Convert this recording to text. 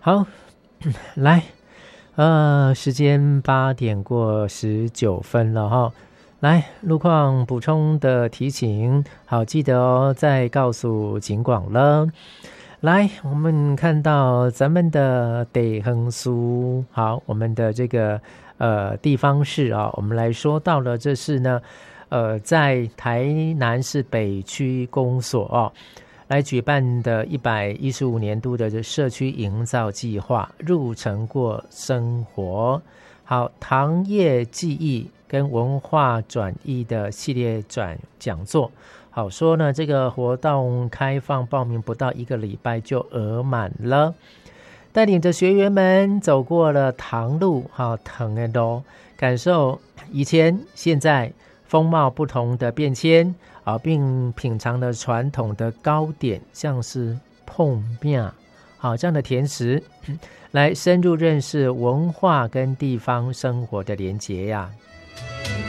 好，来，时间8:19了哈。来，路况补充的提醒，好，记得哦，再告诉警广了。来，我们看到咱们的地方书，好，我们的这个地方市啊，我们来说到了，这是呢，在台南市北区公所哦，来举办的115年度的社区营造计划，入城过生活，好，糖业技艺跟文化转译的系列讲座。好说呢，这个活动开放报名不到1个礼拜就额满了，带领着学员们走过了糖路，好糖的路，感受以前现在风貌不同的变迁啊，并品尝了传统的糕点，像是碰面好这样的甜食，来深入认识文化跟地方生活的连结呀。